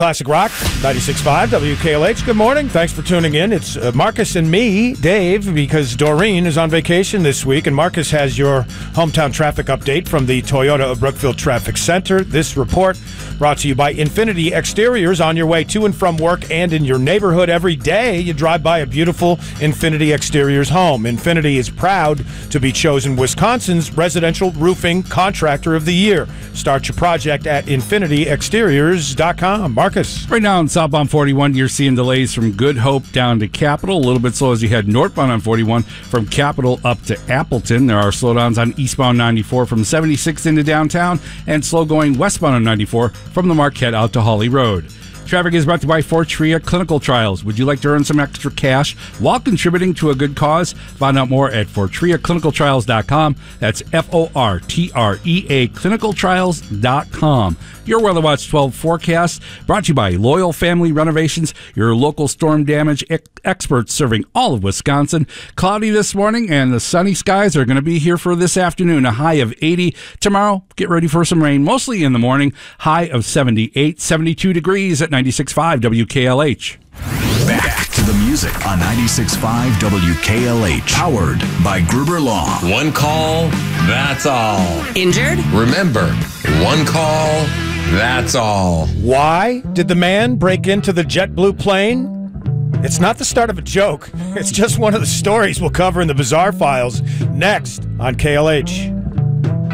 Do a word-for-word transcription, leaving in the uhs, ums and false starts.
Classic Rock, ninety-six point five W K L H. Good morning. Thanks for tuning in. It's uh, Marcus and me, Dave, because Doreen is on vacation this week, and Marcus has your hometown traffic update from the Toyota of Brookfield Traffic Center. This report brought to you by Infinity Exteriors. On your way to and from work and in your neighborhood every day, you drive by a beautiful Infinity Exteriors home. Infinity is proud to be chosen Wisconsin's residential roofing contractor of the year. Start your project at infinity exteriors dot com. Marcus. Right now on southbound forty-one, you're seeing delays from Good Hope down to Capitol. A little bit slow as you head northbound on forty-one from Capitol up to Appleton. There are slowdowns on eastbound ninety-four from seventy-six into downtown, and slow going westbound on ninety-four from the Marquette out to Hawley Road. Traffic is brought to you by Fortrea Clinical Trials. Would you like to earn some extra cash while contributing to a good cause? Find out more at fortrea clinical trials dot com. That's F O R T R E A clinical trials dot com. Your Weather Watch twelve forecast brought to you by Loyal Family Renovations, your local storm damage ex- experts serving all of Wisconsin. Cloudy this morning, and the sunny skies are going to be here for this afternoon. A high of eighty. Tomorrow, get ready for some rain, mostly in the morning. High of seventy-eight, seventy-two degrees at ninety-six point five W K L H. Back to the music on ninety-six point five W K L H. Powered by Gruber Law. One call, that's all. Injured? Remember, one call, that's all. Why did the man break into the JetBlue plane? It's not the start of a joke. It's just one of the stories we'll cover in the Bizarre Files next on K L H.